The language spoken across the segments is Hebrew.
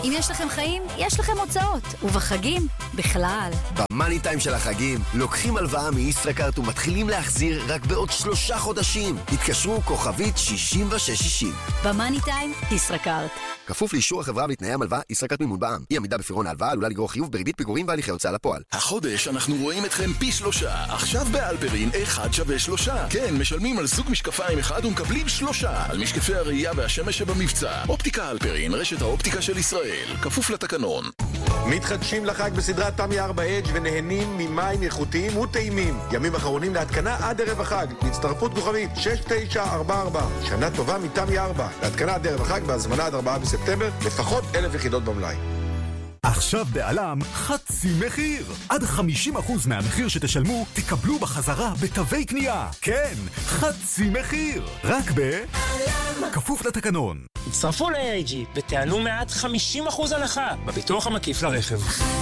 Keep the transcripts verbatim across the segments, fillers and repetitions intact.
אם יש לכם חיים, יש לכם הוצאות, ובחגים, בכלל. במאני טיים של החגים, לוקחים הלוואה מישראכרט ומתחילים להחזיר רק בעוד שלושה חודשים. התקשרו כוכבית שישים ושש שישים. במאני טיים, ישראכרט. כפוף לאישור החברה ולתנאי המלווה, ישראכרט מימון בע"מ. אי עמידה בפירעון ההלוואה עלולה לגרור חיוב בריבית פיגורים והליכי הוצאה לפועל. החודש אנחנו רואים אתכם פי שלושה. עכשיו באלפרין אחד שווה שלושה. כן, משלמים על זוג משקפיים אחד ומקבלים שלושה. על משקפי הראייה והשמש שבמבצע. אופטיקה אלפרין, רשת האופטיקה של ישראל. כפוף לתקנון. מתחדשים לחג בסדרת תמי ארבע אדג' ונהנים ממים איכותיים וטעימים. ימים אחרונים להתקנה עד ערב החג. הצטרפות כוכבית שש תשע ארבע ארבע. שנה טובה מתמי ארבע. להתקנה עד ערב החג בהזמנה עד ארבעה בספטמבר. לפחות אלף יחידות במלאי. עכשיו בעלם חצי מחיר. עד חמישים אחוז מהמחיר שתשלמו תקבלו בחזרה בתווי קנייה. כן, חצי מחיר. רק ב... כפוף לתקנון. הצטרפו ל-איי איי ג'י ותענו מעט חמישים אחוז הנחה בביטוח המקיף לרכב.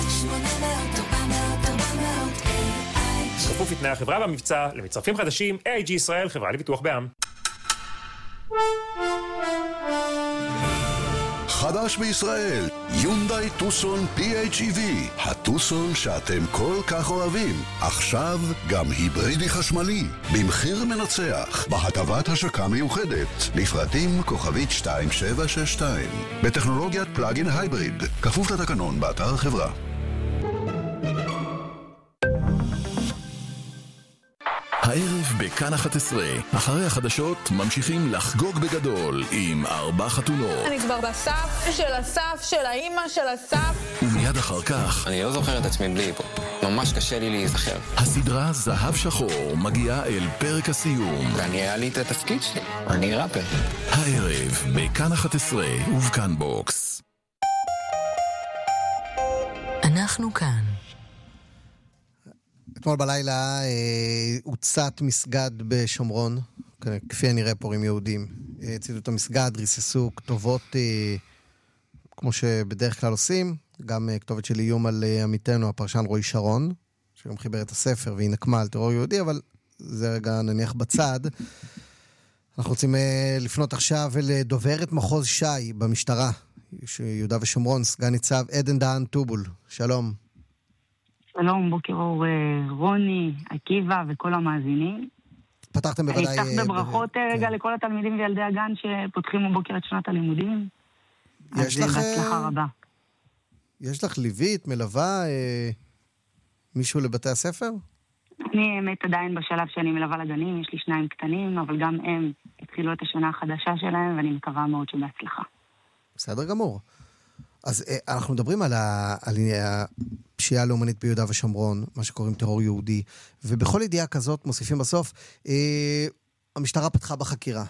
כפוף לתנאי החברה והמבצע למצטרפים חדשים. איי איי ג'י ישראל, חברה לביטוח בע"מ. חדש בישראל, יונדאי טוסון פי אייץ' אי וי, הטוסון שאתם כל כך אוהבים, עכשיו גם היברידי חשמלי, במחיר מנצח, בהטבת השקה מיוחדת, לפרטים כוכבית שתיים שבע שש שתיים, בטכנולוגיית פלאגין הייבריד, כפוף לתקנון באתר החברה. הערב בכאן אחת עשרה, אחרי החדשות ממשיכים לחגוג בגדול עם ארבע חתונות. אני כבר בסף של הסף של האימא של הסף. ומיד אחר כך... אני לא זוכר את עצמי בלי פה. ממש קשה לי להיזכר. הסדרה זהב שחור מגיעה אל פרק הסיום. ואני היה לי את התפקיד שלי. אני ראפר. הערב בכאן אחת עשרה ובכאן בוקס. אנחנו כאן. אתמול בלילה אה, הוצת מסגד בשומרון, כפי הנראה פורעים יהודים. הציתו את המסגד, ריססו כתובות, אה, כמו שבדרך כלל עושים, גם אה, כתובת של איום על אה, עמיתנו, הפרשן רועי שרון, שגם חיבר את הספר והיא נקמה על טרור יהודי, אבל זה רגע נניח בצד. אנחנו רוצים אה, לפנות עכשיו לדוברת מחוז שי במשטרה, יהודה ושומרון, סגן ניצב עדן דהן טובול. שלום. שלום, בוקר אור רוני, עקיבא וכל המאזינים. פתחתם בוודאי... אני אפתח בברכות רגע לכל התלמידים וילדי הגן שפותחים בבוקר את שנת הלימודים. יש לך... בהצלחה רבה. יש לך ליווית, מלווה מישהו לבתי הספר? אני האמת עדיין בשלב שאני מלווה לגנים, יש לי שניים קטנים, אבל גם הם התחילו את השנה החדשה שלהם, ואני מקווה מאוד שבהצלחה. בסדר גמור. אז אנחנו מדברים על הפשיעה הלאומנית ביהודה ושומרון, מה שקוראים טרור יהודי, ובכל ידיעה כזאת מוסיפים בסוף, המשטרה פתחה בחקירה.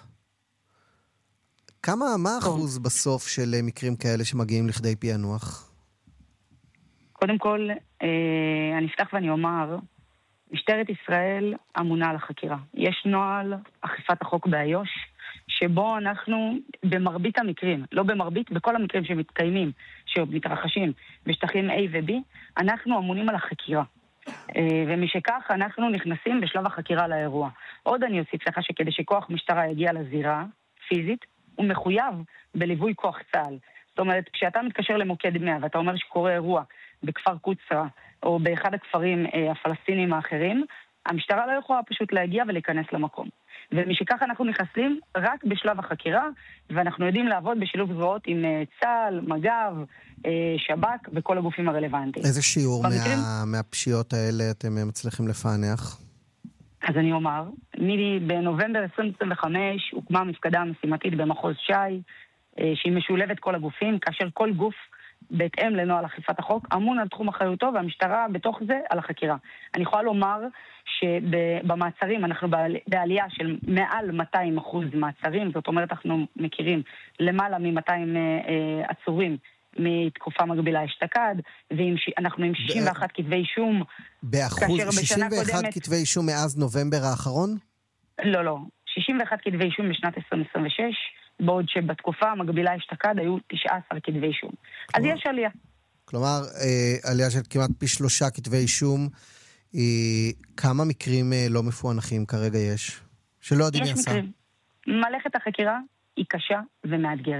כמה, מה אחוז בסוף של מקרים כאלה שמגיעים לכדי פענוח? קודם כל, אני אפתח ואני אומר, משטרת ישראל אמונה על החקירה. יש נוהל אכיפת החוק באיו"ש, שבו אנחנו במרבית המקרים, לא במרבית, בכל המקרים שמתקיימים, שמתרחשים בשטחים A ו-B, אנחנו אמונים על החקירה. ומשכך אנחנו נכנסים בשלב החקירה לאירוע. עוד אני אוסיף לך שכדי שכוח משטרה יגיע לזירה פיזית, הוא מחויב בליווי כוח צה"ל. זאת אומרת, כשאתה מתקשר למוקד מאה ואתה אומר שקורה אירוע בכפר קוצרה, או באחד הכפרים הפלסטינים האחרים, המשטרה לא יכולה פשוט להגיע ולהיכנס למקום. ומשכך אנחנו נכנסים רק בשלב החקירה, ואנחנו יודעים לעבוד בשילוב זרועות עם צה"ל, מג"ב, שב"כ וכל הגופים הרלוונטיים. איזה שיעור במקרים... מה, מהפשיעות האלה אתם מצליחים לפענח? אז אני אומר, בנובמבר עשרים עשרים וחמש הוקמה מפקדה משימתית במחוז שי, שהיא משולבת כל הגופים, כאשר כל גוף בהתאם לנוהל אכיפת החוק, אמון על תחום אחריותו, והמשטרה בתוך זה על החקירה. אני יכולה לומר שבמעצרים אנחנו בעלייה של מעל מאתיים אחוז מעצרים, זאת אומרת אנחנו מכירים למעלה מ-מאתיים עצורים מתקופה מקבילה אשתקד, ואנחנו עם שישים ואחד כתבי אישום. באחוז, שישים ואחד כתבי אישום מאז נובמבר האחרון? לא, לא. שישים ואחד כתבי אישום בשנת עשרים עשרים ושש, בעוד שבתקופה המקבילה אשתקד היו תשעה עשר כתבי אישום. אז יש עלייה. כלומר, עלייה של כמעט פי שלושה כתבי אישום. כמה מקרים לא מפוענחים כרגע יש? שלא יודעים יעשה. יש מקרים. מלאכת החקירה היא קשה ומאתגרת.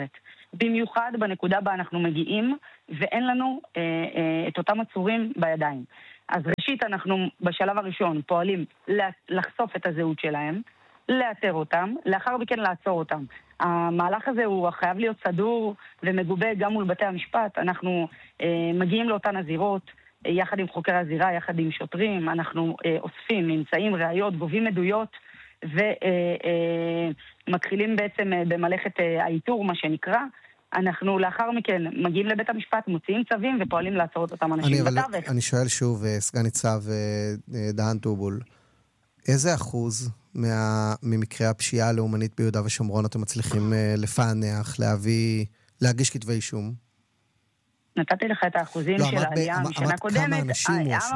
במיוחד בנקודה בה אנחנו מגיעים, ואין לנו אה, אה, את אותם עצורים בידיים. אז ראשית אנחנו בשלב הראשון פועלים לחשוף את הזהות שלהם, לאתר אותם, לאחר מכן לעצור אותם. המהלך הזה הוא חייב להיות סדור ומגובה גם מול בתי המשפט. אנחנו אה, מגיעים לאותן הזירות, אה, יחד עם חוקר הזירה, יחד עם שוטרים, אנחנו אה, אוספים, נמצאים ראיות, גובים עדויות, ומתחילים אה, אה, בעצם אה, במלאכת אה, האיתור, מה שנקרא. אנחנו לאחר מכן מגיעים לבית המשפט, מוציאים צווים ופועלים לעצור את אותם אנשים אני, בתווך. אני שואל שוב, סגן ניצב דהן טובול, איזה אחוז מה, ממקרי הפשיעה הלאומנית ביהודה ושומרון אתם מצליחים לפענח, להביא, להגיש כתבי אישום? נתתי לך את האחוזים לא, של העלייה משנה קודמת. כמה אנשים הואשמו?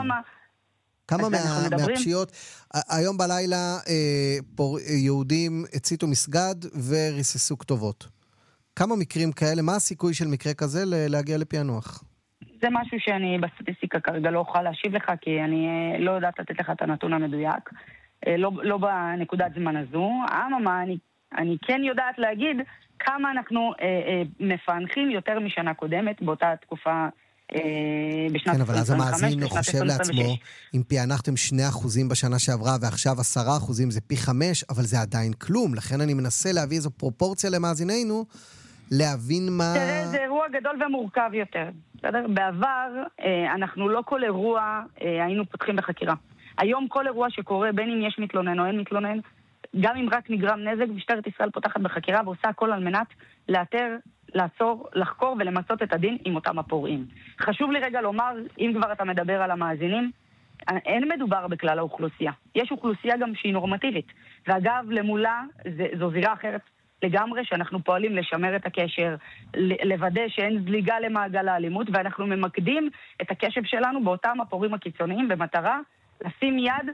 כמה מה, מהפשיעות? היום בלילה אה, פור, יהודים הציתו מסגד וריססו כתובות. כמה מקרים כאלה, מה הסיכוי של מקרה כזה להגיע לפענוח? זה משהו שאני בסטטיסטיקה כרגע לא אוכל להשיב לך, כי אני לא יודעת לתת לך את הנתון המדויק. לא, לא בנקודת זמן הזו. אממה, אני, אני כן יודעת להגיד כמה אנחנו אה, אה, מפענחים יותר משנה קודמת, באותה תקופה אה, בשנת כן, אבל אז עשרים וחמש, המאזין חושב לעצמו, אם פענחתם שני אחוזים בשנה שעברה, ועכשיו עשרה אחוזים זה פי חמש, אבל זה עדיין כלום. לכן אני מנסה להביא איזו פרופורציה למאזיננו, להבין מה... תראה, זה אירוע גדול ומורכב יותר. בסדר? בעבר, אה, אנחנו לא כל אירוע אה, היינו פותחים בחקירה. היום כל אירוע שקורה, בין אם יש מתלונן או אין מתלונן, גם אם רק נגרם נזק, משטרת ישראל פותחת בחקירה ועושה הכל על מנת לאתר, לעצור, לחקור ולמצות את הדין עם אותם הפורעים. חשוב לי רגע לומר, אם כבר אתה מדבר על המאזינים, אין מדובר בכלל האוכלוסייה. יש אוכלוסייה גם שהיא נורמטיבית. ואגב, למולה, זה, זו זירה אחרת לגמרי, שאנחנו פועלים לשמר את הקשר, לוודא שאין זליגה למעגל האלימות, ואנחנו ממקדים את הקשב שלנו באותם הפורעים הקיצוניים במטרה לשים יד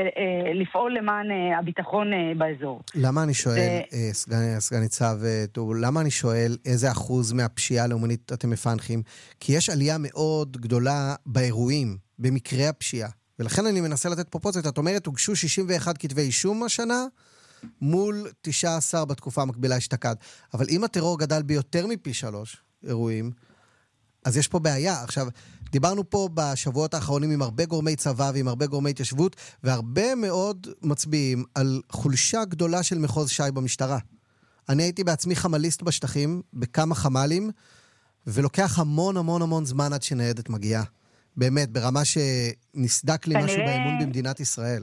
ולפעול למען הביטחון באזור. למה אני שואל, סגן ניצב טובול, למה אני שואל איזה אחוז מהפשיעה הלאומנית אתם מפענחים? כי יש עלייה מאוד גדולה באירועים, במקרי הפשיעה. ולכן אני מנסה לתת פרופורציות. את אומרת, הוגשו שישים ואחד כתבי אישום השנה, מול תשע עשרה בתקופה המקבילה אשתקד. אבל אם הטרור גדל ביותר מפי שלוש אירועים, אז יש פה בעיה. עכשיו, דיברנו פה בשבועות האחרונים עם הרבה גורמי צבא ועם הרבה גורמי התיישבות, והרבה מאוד מצביעים על חולשה גדולה של מחוז ש"י במשטרה. אני הייתי בעצמי חמליסט בשטחים, בכמה חמלים, ולוקח המון המון המון זמן עד שניידת מגיעה. באמת, ברמה שנסדק לי משהו באמון במדינת ישראל.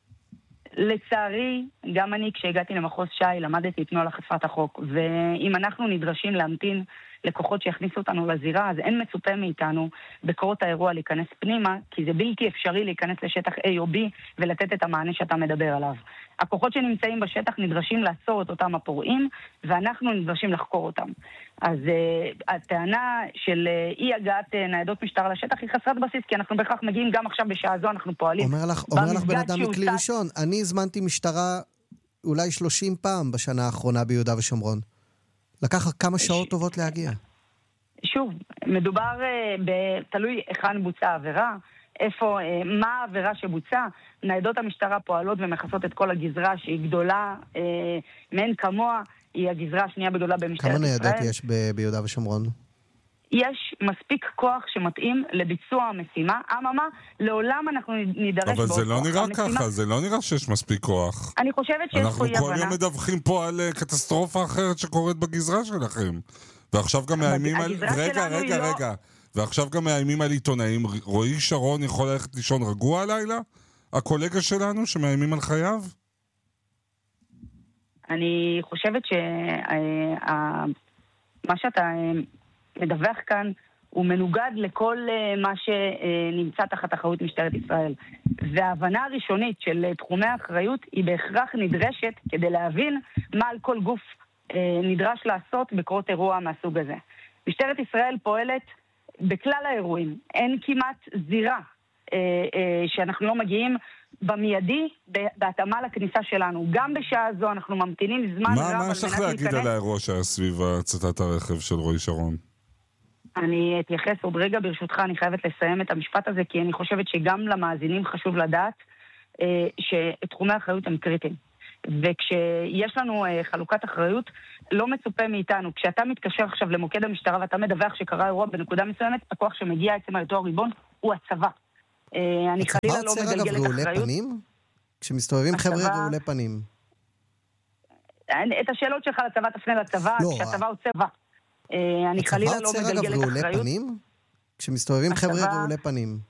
לצערי, גם אני כשהגעתי למחוז ש"י למדתי את נוהל אכיפת החוק, ואם אנחנו נדרשים להמתין לקוחות שיכניסו אותנו לזירה, אז אין מצופה מאיתנו בקרות האירוע להיכנס פנימה, כי זה בלתי אפשרי להיכנס לשטח A או B ולתת את המענה שאתה מדבר עליו. הכוחות שנמצאים בשטח נדרשים לעצור את אותם הפורעים, ואנחנו נדרשים לחקור אותם. אז uh, הטענה של uh, אי הגעת uh, ניידות משטרה לשטח היא חסרת בסיס, כי אנחנו בכך מגיעים גם עכשיו בשעה זו, אנחנו פועלים. אומר לך, אומר לך בן אדם מכלי ראשון, אני הזמנתי משטרה אולי שלושים פעם בשנה האחרונה ביהודה ושומרון. לקח כמה שעות טובות להגיע. שוב, מדובר uh, בתלוי היכן בוצעה העבירה, איפה, uh, מה העבירה שבוצעה. ניידות המשטרה פועלות ומחסות את כל הגזרה שהיא גדולה, uh, מעין כמוה, היא הגזרה השנייה בגדולה במשטרת ישראל. כמה ניידות יש ב- ביהודה ושומרון? יש מספיק כוח שמתאים לביצוע המשימה. אממה, לעולם אנחנו נידרש אבל זה לא נראה המשימה... ככה, זה לא נראה שיש מספיק כוח. אני חושבת שיש פה אנחנו אי כל הבנה. יום מדווחים פה על קטסטרופה אחרת שקורית בגזרה שלכם. ועכשיו גם מאיימים על... רגע, רגע, לא... רגע. ועכשיו גם מאיימים על עיתונאים. רועי שרון יכול ללכת לישון רגוע הלילה? הקולגה שלנו שמאיימים על חייו? אני חושבת שמה שאתה מדווח כאן הוא מנוגד לכל מה שנמצא תחת אחריות משטרת ישראל. וההבנה הראשונית של תחומי האחריות היא בהכרח נדרשת כדי להבין מה על כל גוף נדרש לעשות בקרות אירוע מהסוג הזה. משטרת ישראל פועלת בכלל האירועים. אין כמעט זירה שאנחנו לא מגיעים במיידי בהתאמה לכניסה שלנו. גם בשעה זו אנחנו ממתינים זמן רב. מה יש לך להגיד על האירוע שהיה סביב הצתת הרכב של רועי שרון? אני אתייחס עוד רגע, ברשותך, אני חייבת לסיים את המשפט הזה, כי אני חושבת שגם למאזינים חשוב לדעת שתחומי האחריות הם קריטיים. וכשיש לנו חלוקת אחריות, לא מצופה מאיתנו. כשאתה מתקשר עכשיו למוקד המשטרה ואתה מדווח שקרה אירוע בנקודה מסוימת, הכוח שמגיע עצם היותו הריבון הוא הצבא. אני חלילה לא מגלגלת אחריות. כשמסתובבים חבר'ה רעולי פנים. את השאלות שלך לצבא תפנה לצבא, כשהצבא הוא צבא. אני חלילה לא מגלגלת אחריות. כשמסתובבים חבר'ה רעולי פנים.